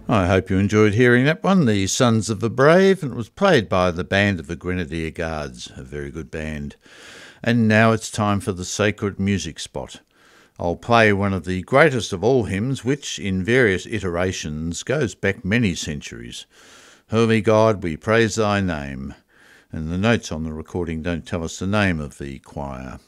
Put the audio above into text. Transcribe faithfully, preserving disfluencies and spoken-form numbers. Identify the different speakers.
Speaker 1: I hope you enjoyed hearing that one, The Sons of the Brave, and it was played by the Band of the Grenadier Guards, a very good band. And now it's time for the Sacred Music Spot. I'll play one of the greatest of all hymns, which, in various iterations, goes back many centuries. Holy God, we praise thy name. And the notes on the recording don't tell us the name of the choir.